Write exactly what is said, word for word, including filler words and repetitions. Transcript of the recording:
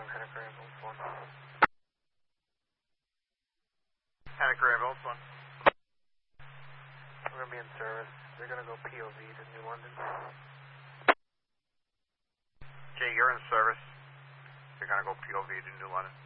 Henniker Ambulance one. Henniker Ambulance one. We're going to be in service. They're going to go P O V to New London. Okay, you're in service. They're going to go P O V to New London.